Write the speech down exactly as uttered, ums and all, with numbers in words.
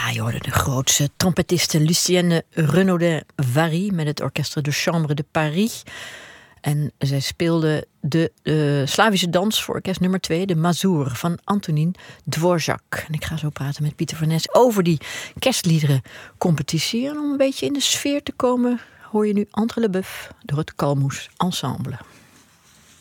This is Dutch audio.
Ja, je hoorde de grootste trompetiste Lucienne Renaudin-Vary met het Orchestre de Chambre de Paris. En zij speelde de uh, Slavische dans voor orkest nummer twee, de Mazur van Antonin Dvorak. En ik ga zo praten met Pieter van Nes over die kerstliederencompetitie. En om een beetje in de sfeer te komen, hoor je nu Entre le Boeuf door het Kalmoes Ensemble.